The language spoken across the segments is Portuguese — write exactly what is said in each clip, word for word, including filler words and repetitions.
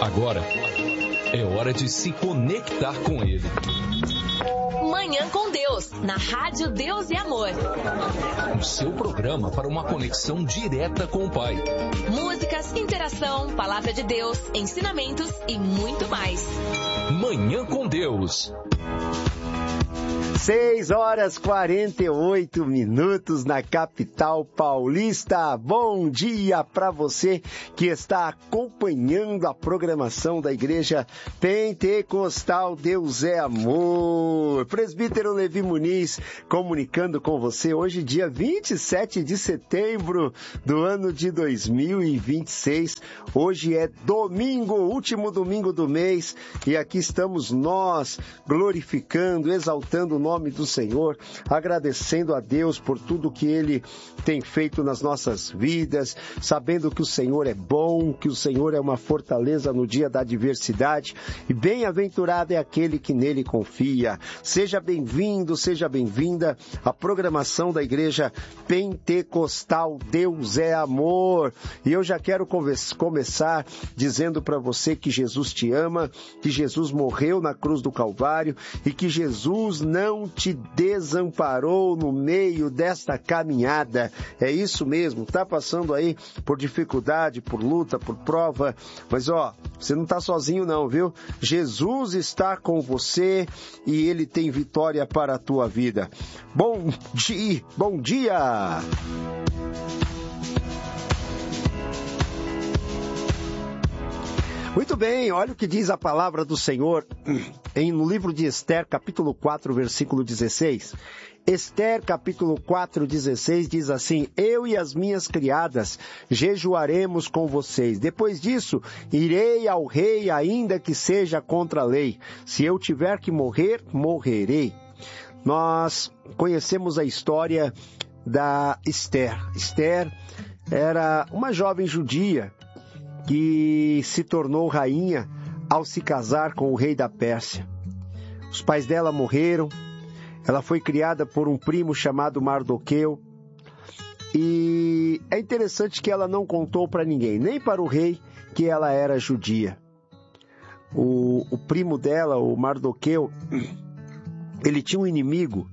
Agora é hora de se conectar com Ele. Manhã com Deus, na Rádio Deus e Amor. O seu programa para uma conexão direta com o Pai. Músicas, interação, palavra de Deus, ensinamentos e muito mais. Manhã com Deus. seis horas e quarenta e oito minutos na capital paulista. Bom dia para você que está acompanhando a programação da Igreja Pentecostal Deus é Amor. Presbítero Levi Muniz comunicando com você hoje, dia vinte e sete de setembro do ano de dois mil e vinte e seis. Hoje é domingo, último domingo do mês, e aqui estamos nós glorificando, exaltando o nome nome do Senhor, agradecendo a Deus por tudo que Ele tem feito nas nossas vidas, sabendo que o Senhor é bom, que o Senhor é uma fortaleza no dia da adversidade, e bem-aventurado é aquele que nele confia. Seja bem-vindo, seja bem-vinda à programação da Igreja Pentecostal Deus é Amor. E eu já quero conversa, começar dizendo para você que Jesus te ama, que Jesus morreu na cruz do Calvário e que Jesus não te desamparou no meio desta caminhada. É isso mesmo, tá passando aí por dificuldade, por luta, por prova, mas ó, você não tá sozinho não, viu? Jesus está com você e Ele tem vitória para a tua vida. Bom dia, bom dia! Muito bem, olha o que diz a palavra do Senhor em, no livro de Esther, capítulo quatro, versículo dezesseis. Esther, capítulo quatro, dezesseis, diz assim: eu e as minhas criadas jejuaremos com vocês. Depois disso, irei ao rei, ainda que seja contra a lei. Se eu tiver que morrer, morrerei. Nós conhecemos a história da Esther. Esther era uma jovem judia que se tornou rainha ao se casar com o rei da Pérsia. Os pais dela morreram, ela foi criada por um primo chamado Mardoqueu, e é interessante que ela não contou para ninguém, nem para o rei, que ela era judia. O, o primo dela, o Mardoqueu, ele tinha um inimigo.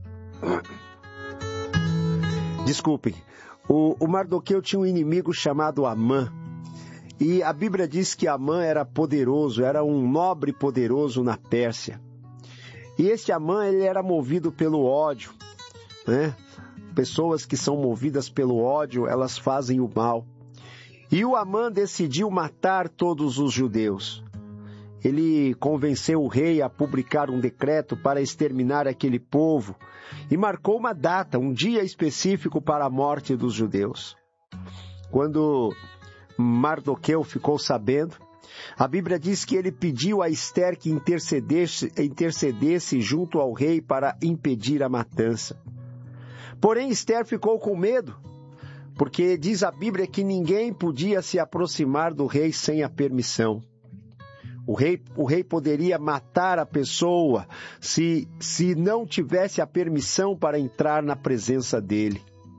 Desculpem, o, o Mardoqueu tinha um inimigo chamado Amã. E a Bíblia diz que Amã era poderoso, era um nobre poderoso na Pérsia. E esse Amã, ele era movido pelo ódio, né? Pessoas que são movidas pelo ódio, elas fazem o mal. E o Amã decidiu matar todos os judeus. Ele convenceu o rei a publicar um decreto para exterminar aquele povo e marcou uma data, um dia específico para a morte dos judeus. Quando Mardoqueu ficou sabendo, a Bíblia diz que ele pediu a Esther que intercedesse, intercedesse junto ao rei para impedir a matança. Porém, Esther ficou com medo, porque diz a Bíblia que ninguém podia se aproximar do rei sem a permissão. O rei, o rei poderia matar a pessoa se, se não tivesse a permissão para entrar na presença dele.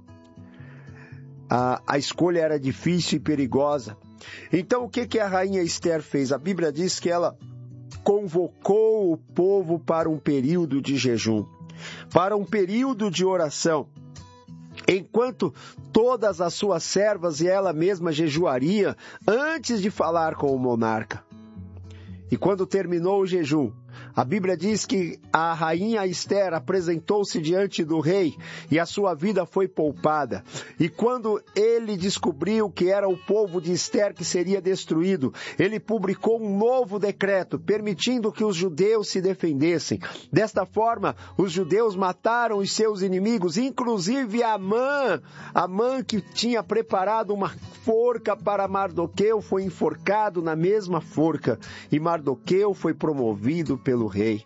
A, a escolha era difícil e perigosa. Então, o que, que a rainha Esther fez? A Bíblia diz que ela convocou o povo para um período de jejum, para um período de oração, enquanto todas as suas servas e ela mesma jejuaria antes de falar com o monarca. E quando terminou o jejum, a Bíblia diz que a rainha Esther apresentou-se diante do rei e a sua vida foi poupada. E quando ele descobriu que era o povo de Esther que seria destruído, ele publicou um novo decreto, permitindo que os judeus se defendessem. Desta forma, os judeus mataram os seus inimigos, inclusive Amã. Amã, que tinha preparado uma forca para Mardoqueu, foi enforcado na mesma forca. E Mardoqueu foi promovido pelo rei.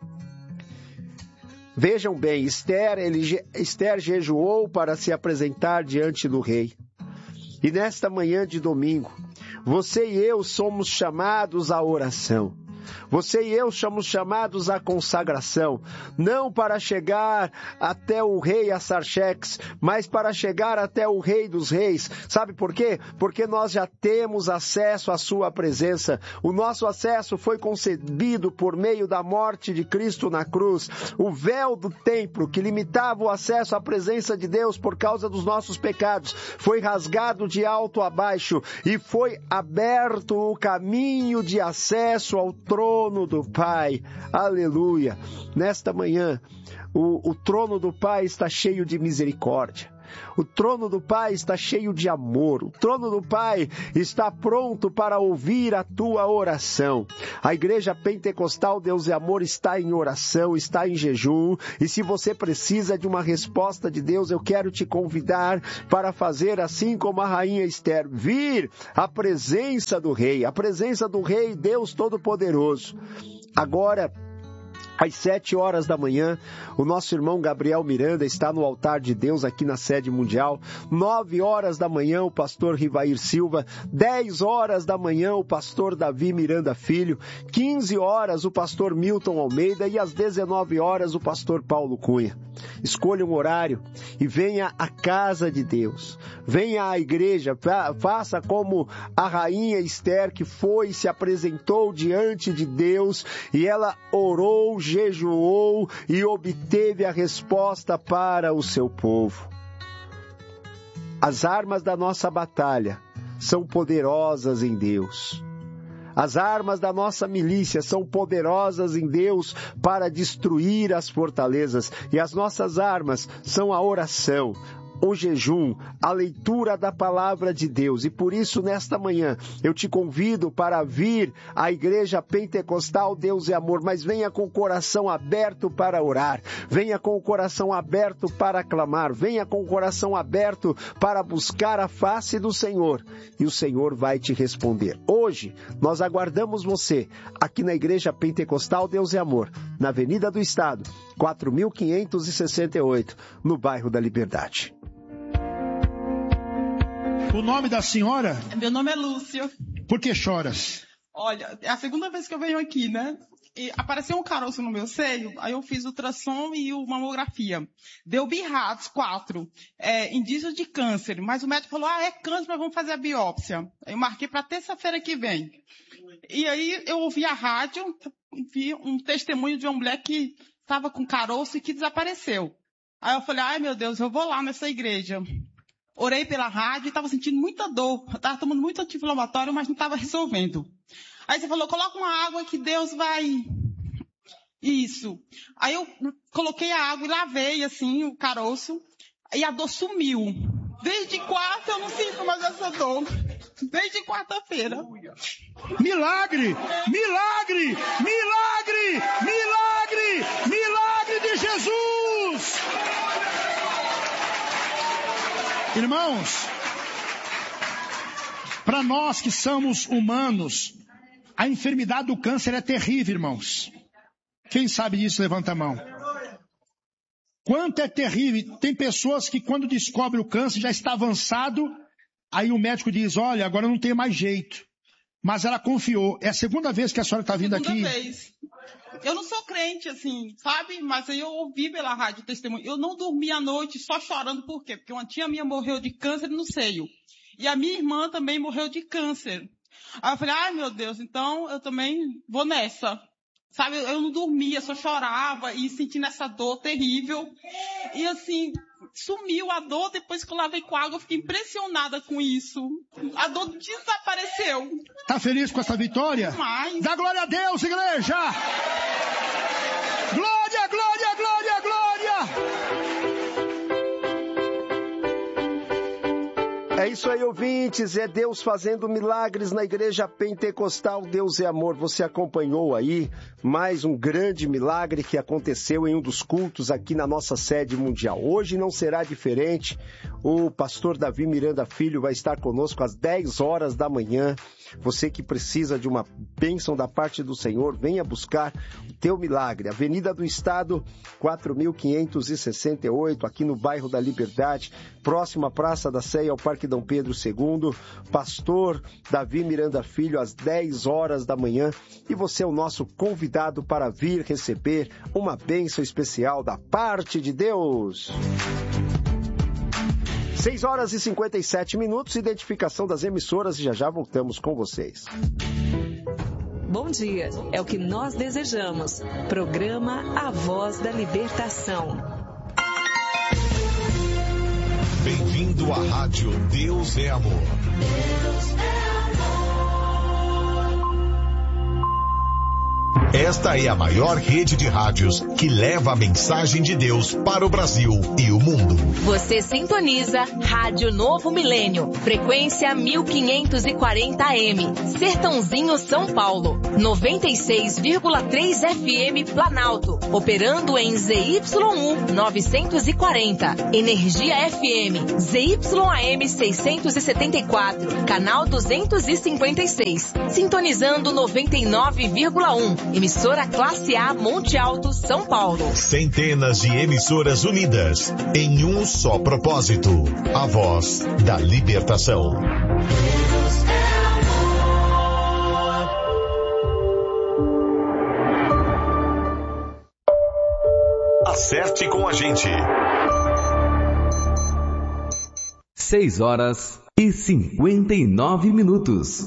Vejam bem, Esther, ele, Esther jejuou para se apresentar diante do rei. E nesta manhã de domingo, você e eu somos chamados à oração. Você e eu somos chamados à consagração, não para chegar até o rei Assarxerxes, mas para chegar até o rei dos reis. Sabe por quê? Porque nós já temos acesso à sua presença. O nosso acesso foi concebido por meio da morte de Cristo na cruz. O véu do templo que limitava o acesso à presença de Deus por causa dos nossos pecados foi rasgado de alto a baixo e foi aberto o caminho de acesso ao trono do Pai. Aleluia! Nesta manhã, o, o trono do Pai está cheio de misericórdia. O trono do Pai está cheio de amor. O trono do Pai está pronto para ouvir a tua oração. A Igreja Pentecostal Deus e Amor está em oração, está em jejum. E se você precisa de uma resposta de Deus, eu quero te convidar para fazer assim como a rainha Esther, vir à presença do Rei, a presença do Rei Deus Todo-Poderoso. Agora, às sete horas da manhã, o nosso irmão Gabriel Miranda está no altar de Deus aqui na sede mundial. Nove horas da manhã, o pastor Rivair Silva. Dez horas da manhã, o pastor Davi Miranda Filho. Quinze horas, o pastor Milton Almeida. E às dezenove horas, o pastor Paulo Cunha. Escolha um horário e venha à casa de Deus. Venha à igreja, faça como a rainha Esther, que foi e se apresentou diante de Deus e ela orou, jejuou e obteve a resposta para o seu povo. As armas da nossa batalha são poderosas em Deus. As armas da nossa milícia são poderosas em Deus para destruir as fortalezas. E as nossas armas são a oração, o jejum, a leitura da palavra de Deus. E por isso, nesta manhã, eu te convido para vir à Igreja Pentecostal Deus e Amor, mas venha com o coração aberto para orar, venha com o coração aberto para clamar, venha com o coração aberto para buscar a face do Senhor, e o Senhor vai te responder. Hoje, nós aguardamos você aqui na Igreja Pentecostal Deus e Amor, na Avenida do Estado, quatro mil quinhentos e sessenta e oito, no bairro da Liberdade. O nome da senhora? Meu nome é Lúcia. Por que choras? Olha, é a segunda vez que eu venho aqui, né? E apareceu um caroço no meu seio, aí eu fiz ultrassom e o mamografia. Deu birrados, quatro, é, indícios de câncer. Mas o médico falou, ah, é câncer, mas vamos fazer a biópsia. Aí eu marquei para terça-feira que vem. E aí eu ouvi a rádio, vi um testemunho de uma mulher que estava com caroço e que desapareceu. Aí eu falei, ai meu Deus, eu vou lá nessa igreja. Orei pela rádio e estava sentindo muita dor. Eu estava tomando muito anti-inflamatório, mas não estava resolvendo. Aí você falou, coloca uma água que Deus vai... Isso. Aí eu coloquei a água e lavei, assim, o caroço. E a dor sumiu. Desde quarta eu não sinto mais essa dor. Desde quarta-feira. Milagre! Milagre! Milagre! Milagre! Milagre de Jesus! Irmãos, para nós que somos humanos, a enfermidade do câncer é terrível, irmãos. Quem sabe disso, levanta a mão. Quanto é terrível. Tem pessoas que quando descobrem o câncer já está avançado, aí o médico diz, olha, agora não tem mais jeito. Mas ela confiou. É a segunda vez que a senhora está vindo aqui? Segunda vez. Eu não sou crente, assim, sabe? Mas aí eu ouvi pela rádio testemunho. Eu não dormi à noite só chorando. Por quê? Porque uma tia minha morreu de câncer no seio. E a minha irmã também morreu de câncer. Aí eu falei, ai meu Deus, então eu também vou nessa. Sabe, eu não dormia, só chorava e sentindo essa dor terrível. E assim, sumiu a dor, depois que eu lavei com água, eu fiquei impressionada com isso. A dor desapareceu. Tá feliz com essa vitória? Demais. Dá glória a Deus, igreja! Glória, glória, glória, glória! É isso aí, ouvintes, é Deus fazendo milagres na Igreja Pentecostal Deus é Amor. Você acompanhou aí mais um grande milagre que aconteceu em um dos cultos aqui na nossa sede mundial. Hoje não será diferente, o pastor Davi Miranda Filho vai estar conosco às dez horas da manhã. Você que precisa de uma bênção da parte do Senhor, venha buscar o teu milagre. Avenida do Estado, quatro mil quinhentos e sessenta e oito, aqui no bairro da Liberdade, próxima à Praça da Sé e ao Parque Dom Pedro segundo, pastor Davi Miranda Filho, às dez horas da manhã. E você é o nosso convidado para vir receber uma bênção especial da parte de Deus. seis horas e cinquenta e sete minutos, identificação das emissoras e já já voltamos com vocês. Bom dia, é o que nós desejamos. Programa A Voz da Libertação. Bem-vindo à Rádio Deus é Amor. Deus é amor. Esta é a maior rede de rádios que leva a mensagem de Deus para o Brasil e o mundo. Você sintoniza Rádio Novo Milênio, frequência mil quinhentos e quarenta A M, Sertãozinho, São Paulo, noventa e seis vírgula três F M Planalto, operando em Z Y um novecentos e quarenta, Energia F M, Z Y A M seiscentos e setenta e quatro, canal duzentos e cinquenta e seis, sintonizando noventa e nove vírgula um, emissora Classe A Monte Alto, São Paulo. Centenas de emissoras unidas em um só propósito, a voz da libertação. Deus é amor. Acerte com a gente. seis horas e cinquenta e nove minutos.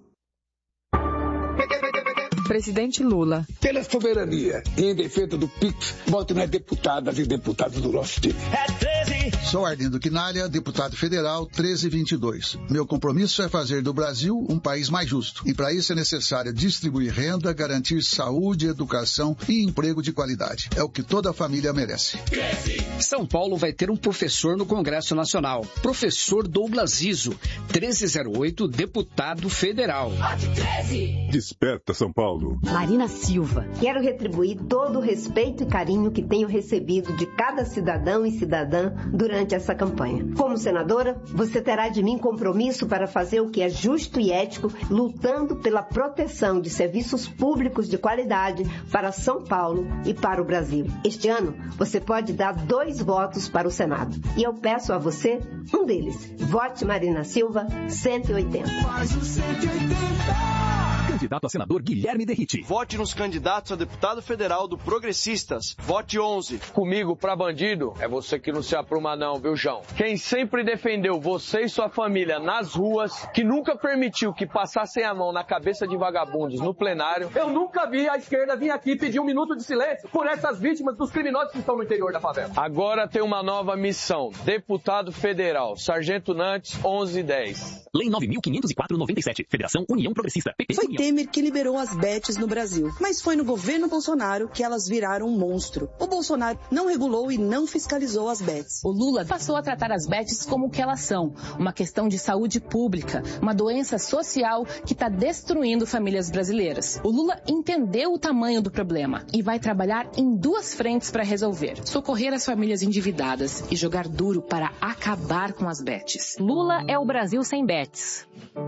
Presidente Lula. Pela soberania e em defesa do P I X, voto nas deputadas e deputados do nosso time. É treze. Sou Arlindo Quinalha, deputado federal treze vinte e dois. Meu compromisso é fazer do Brasil um país mais justo. E para isso é necessário distribuir renda, garantir saúde, educação e emprego de qualidade. É o que toda família merece. São Paulo vai ter um professor no Congresso Nacional. Professor Douglas Iso, treze zero oito, deputado federal. Desperta, São Paulo. Marina Silva. Quero retribuir todo o respeito e carinho que tenho recebido de cada cidadão e cidadã durante essa campanha. Como senadora, você terá de mim compromisso para fazer o que é justo e ético, lutando pela proteção de serviços públicos de qualidade para São Paulo e para o Brasil. Este ano, você pode dar dois votos para o Senado. E eu peço a você um deles. Vote Marina Silva, cento e oitenta. Faz o cento e oitenta. Candidato a senador Guilherme Derrite. Vote nos candidatos a deputado federal do Progressistas. Vote onze. Comigo pra bandido é você que não se apruma não, viu, João? Quem sempre defendeu você e sua família nas ruas, que nunca permitiu que passassem a mão na cabeça de vagabundos no plenário. Eu nunca vi a esquerda vir aqui pedir um minuto de silêncio por essas vítimas dos criminosos que estão no interior da favela. Agora tem uma nova missão. Deputado federal, Sargento Nantes, onze dez. Lei nove mil quinhentos e quatro, noventa e sete. Federação União Progressista. P P Foi União. Temer que liberou as bets no Brasil, mas foi no governo Bolsonaro que elas viraram um monstro. O Bolsonaro não regulou e não fiscalizou as bets. O Lula passou a tratar as bets como o que elas são, uma questão de saúde pública, uma doença social que está destruindo famílias brasileiras. O Lula entendeu o tamanho do problema e vai trabalhar em duas frentes para resolver: socorrer as famílias endividadas e jogar duro para acabar com as bets. Lula é o Brasil sem bets.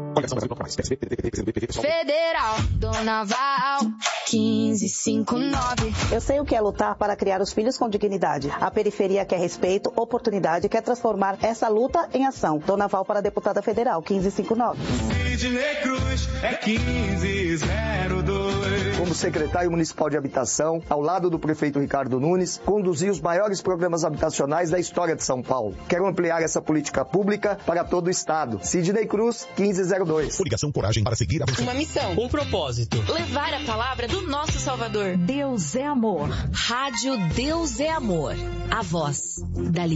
Federal, Dona Val, quinze cinquenta e nove. Eu sei o que é lutar para criar os filhos com dignidade. A periferia quer respeito, oportunidade, quer transformar essa luta em ação. Dona Val para deputada federal, quinze cinquenta e nove. Sidney Cruz é quinze zero dois. Como secretário municipal de habitação, ao lado do prefeito Ricardo Nunes, conduzi os maiores programas habitacionais da história de São Paulo. Quero ampliar essa política pública para todo o estado. Sidney Cruz, quinze zero dois. Coligação Coragem para seguir a... Uma missão. Um propósito. Levar a palavra do nosso Salvador. Deus é amor. Rádio Deus é Amor. A voz da